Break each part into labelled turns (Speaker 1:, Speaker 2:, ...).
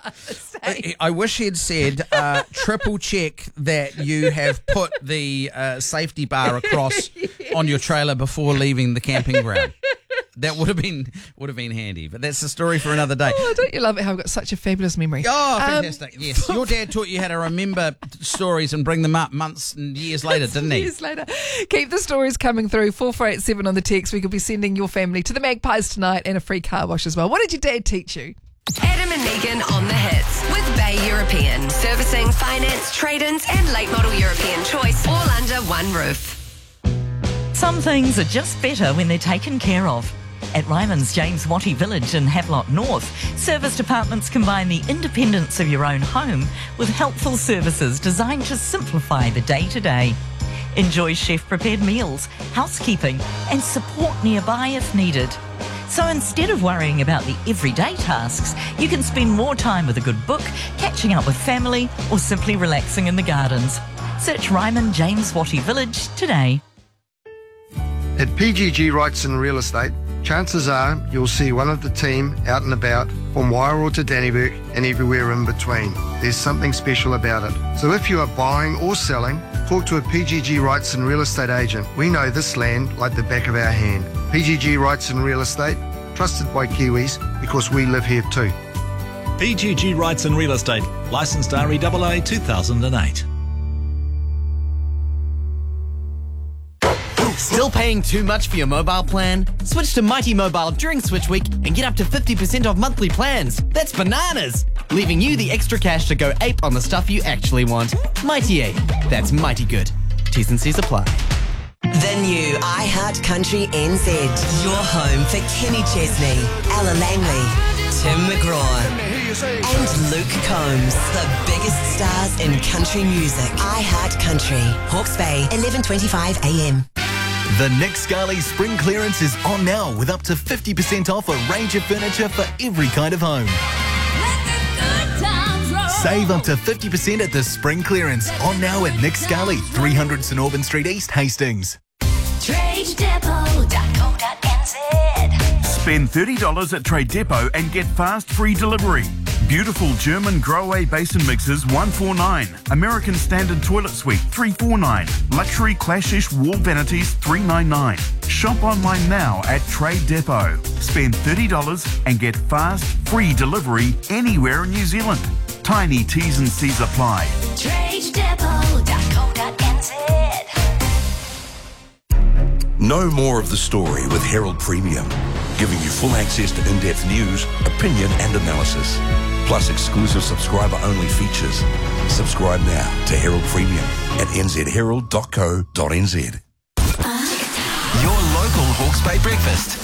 Speaker 1: I wish he'd said, triple check that you have put the safety bar across on your trailer before leaving the camping ground. That would have been handy, but that's the story for another day.
Speaker 2: Oh, don't you love it how I've got such a fabulous memory?
Speaker 1: Oh, fantastic. Yes. Your dad taught you how to remember stories and bring them up months and years later, didn't he?
Speaker 2: Years later. Keep the stories coming through. 4487 on the text. We could be sending your family to the Magpies tonight and a free car wash as well. What did your dad teach you?
Speaker 3: Adam and Megan on the hits with Bay European. Servicing, finance, trade-ins and late model European choice all under one roof.
Speaker 4: Some things are just better when they're taken care of. At Ryman's James Wattie Village in Havelock North, serviced apartments combine the independence of your own home with helpful services designed to simplify the day-to-day. Enjoy chef-prepared meals, housekeeping and support nearby if needed. So instead of worrying about the everyday tasks, you can spend more time with a good book, catching up with family or simply relaxing in the gardens. Search Ryman James Wattie Village today.
Speaker 5: At PGG Wrightson Real Estate, chances are you'll see one of the team out and about from Wairau to Danneberg and everywhere in between. There's something special about it. So if you are buying or selling, talk to a PGG Wrightson Real Estate agent. We know this land like the back of our hand. PGG Wrightson Real Estate, trusted by Kiwis because we live here too.
Speaker 6: PGG Wrightson Real Estate, licensed REAA 2008.
Speaker 7: Still paying too much for your mobile plan? Switch to Mighty Mobile during Switch Week and get up to 50% off monthly plans. That's bananas! Leaving you the extra cash to go ape on the stuff you actually want. Mighty Ape. That's mighty good. T's and C's apply.
Speaker 3: The new iHeart Country NZ. Your home for Kenny Chesney, Ella Langley, Tim McGraw, and Luke Combs. The biggest stars in country music. iHeart Country. Hawke's Bay, 11:25 a.m.
Speaker 8: The Nick Scali Spring Clearance is on now with up to 50% off a range of furniture for every kind of home. Save up to 50% at the Spring Clearance on now at Nick Scali, 300 St Auburn Street East, Hastings.
Speaker 9: TradeDepot.co.nz. Spend $30 at Trade Depot and get fast free delivery. Beautiful German Grohe basin mixers $149. American Standard Toilet Suite $349. Luxury Clashish wall vanities $399. Shop online now at Trade Depot. Spend $30 and get fast free delivery anywhere in New Zealand. Tiny T's and C's apply.
Speaker 3: TradeDepot.co.nz.
Speaker 10: Know more of the story with Herald Premium, giving you full access to in-depth news, opinion and analysis, plus exclusive subscriber-only features. Subscribe now to Herald Premium at nzherald.co.nz.
Speaker 8: Your local Hawke's Bay breakfast.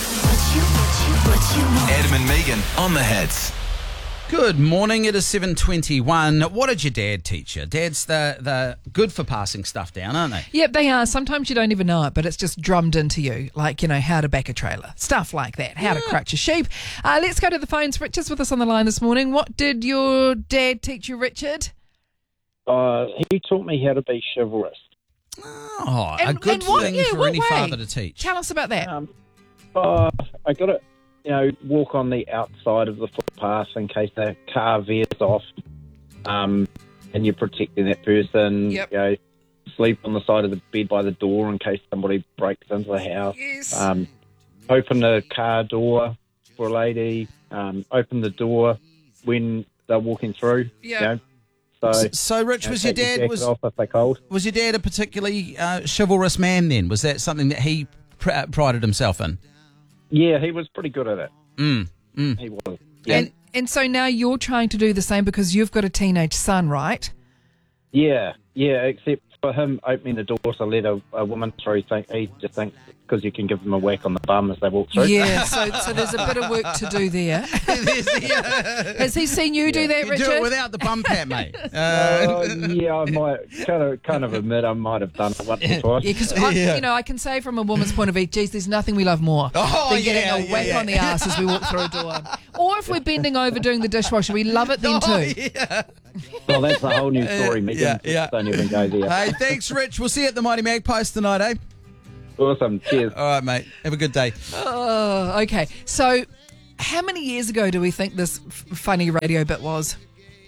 Speaker 8: Adam and Megan on the hits.
Speaker 1: Good morning, it is 7:21. What did your dad teach you? Dads, they're good for passing stuff down, aren't they?
Speaker 2: Yep, they are. Sometimes you don't even know it, but it's just drummed into you. Like, how to back a trailer. Stuff like that. How to crutch a sheep. Let's go to the phones. Richard's with us on the line this morning. What did your dad teach you, Richard?
Speaker 11: He taught me how to be chivalrous.
Speaker 1: Oh, a good thing for any father to teach.
Speaker 2: Tell us about that.
Speaker 11: I got to, walk on the outside of the footpath in case the car veers off, and you're protecting that person.
Speaker 2: Yep.
Speaker 11: Sleep on the side of the bed by the door in case somebody breaks into the house.
Speaker 2: Yes.
Speaker 11: Open the car door for a lady. Open the door when they're walking through.
Speaker 2: Yeah.
Speaker 1: So Rich, was your dad was your dad a particularly chivalrous man then? Was that something that he prided himself in?
Speaker 11: Yeah, he was pretty good at it. He was. Yeah.
Speaker 2: And so now you're trying to do the same because you've got a teenage son, right?
Speaker 11: Yeah, except for him opening the door to let a woman through, he just thinks because you can give them a whack on the bum as they walk through.
Speaker 2: Yeah, so there's a bit of work to do there. Has he seen you do that, Richard?
Speaker 1: Do it without the bum pat, mate.
Speaker 11: Yeah, I might kind of admit I might have done it once or twice.
Speaker 2: Yeah, because I can say from a woman's point of view, geez, there's nothing we love more than getting a whack on the ass as we walk through a door. Or if we're bending over doing the dishwasher, we love it then too.
Speaker 1: Yeah.
Speaker 11: Well, that's a whole new story, Megan.
Speaker 1: Yeah.
Speaker 11: Don't even go there.
Speaker 1: Hey, thanks, Rich. We'll see you at the Mighty Magpies tonight, eh?
Speaker 11: Awesome. Cheers.
Speaker 1: All right, mate. Have a good day.
Speaker 2: Oh, okay. So how many years ago do we think this funny radio bit was?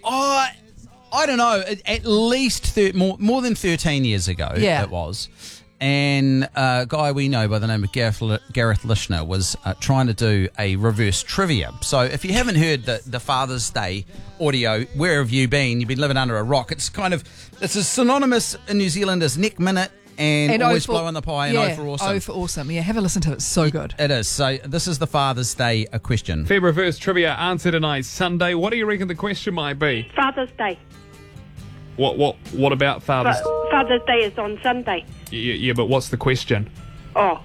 Speaker 1: Oh, I don't know. At least more than 13 years ago,
Speaker 2: Yeah.
Speaker 1: it was. And a guy we know by the name of Gareth Lishner was trying to do a reverse trivia. So if you haven't heard the Father's Day audio, where have you been? You've been living under a rock. It's as synonymous in New Zealand as Nick Minute and Always Blowing the Pie and O for Awesome.
Speaker 2: O for Awesome. Yeah, have a listen to it. It's so good.
Speaker 1: It is. So this is the Father's Day question.
Speaker 12: Fair reverse trivia answer tonight, Sunday. What do you reckon the question might be?
Speaker 13: Father's Day.
Speaker 12: What about Father's Day?
Speaker 13: Father's Day is on Sunday.
Speaker 12: Yeah, but what's the question?
Speaker 13: Oh.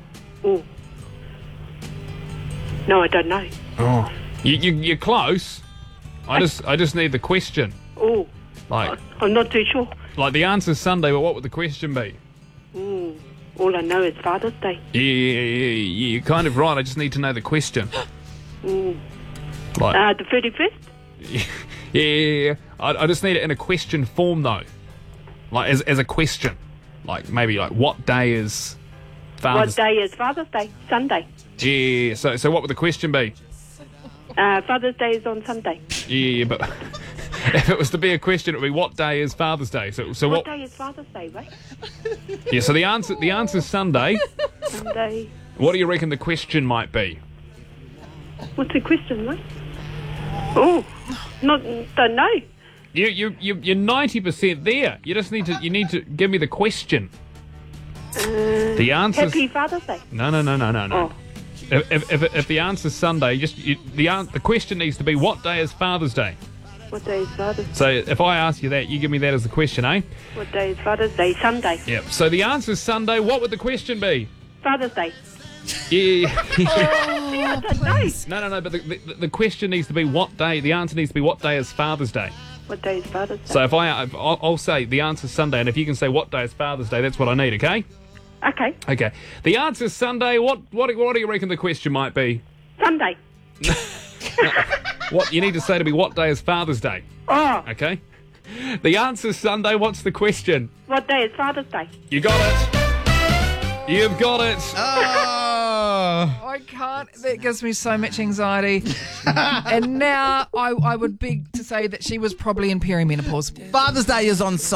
Speaker 13: No, I don't know.
Speaker 12: Oh, you're close. I just need the question.
Speaker 13: Oh.
Speaker 12: Like,
Speaker 13: I'm not too sure.
Speaker 12: Like the answer's Sunday, but what would the question be?
Speaker 13: All I know is Father's Day.
Speaker 12: Yeah, you're kind of right. I just need to know the question. Like,
Speaker 13: the 31st?
Speaker 12: Yeah. I just need it in a question form though, like as a question, like maybe like what day is Father's
Speaker 13: What day is Father's Day? Sunday.
Speaker 12: Yeah. So what would the question be?
Speaker 13: Father's Day is on Sunday.
Speaker 12: Yeah, but if it was to be a question, it would be what day is Father's Day? So
Speaker 13: what day is Father's Day, right?
Speaker 12: Yeah. So the answer's Sunday.
Speaker 13: Sunday.
Speaker 12: What do you reckon the question might be?
Speaker 13: What's the question, right? Don't know.
Speaker 12: You're 90% there. You just need to give me the question. The answer.
Speaker 13: Happy Father's Day.
Speaker 12: No.
Speaker 13: Oh.
Speaker 12: If the answer's Sunday, the question needs to be what day is Father's Day?
Speaker 13: What day is Father's Day?
Speaker 12: So if I ask you that, you give me that as the question, eh?
Speaker 13: What day is Father's Day? Sunday.
Speaker 12: Yep. So the answer's Sunday. What would the question be?
Speaker 13: Father's Day.
Speaker 12: Yeah.
Speaker 13: I don't know.
Speaker 12: No. But the question needs to be what day. The answer needs to be what day is Father's Day.
Speaker 13: What day is Father's Day?
Speaker 12: So if I'll say the answer's Sunday, and if you can say what day is Father's Day, that's what I need. Okay.
Speaker 13: Okay.
Speaker 12: The answer's Sunday. What do you reckon the question might be?
Speaker 13: Sunday.
Speaker 12: What you need to say to me? What day is Father's Day?
Speaker 13: Oh.
Speaker 12: Okay. The answer's Sunday. What's the question?
Speaker 13: What day is Father's Day?
Speaker 12: You got it. You've got it.
Speaker 2: I can't. That gives me so much anxiety. And now I would beg to say that she was probably in perimenopause.
Speaker 1: Father's Day is on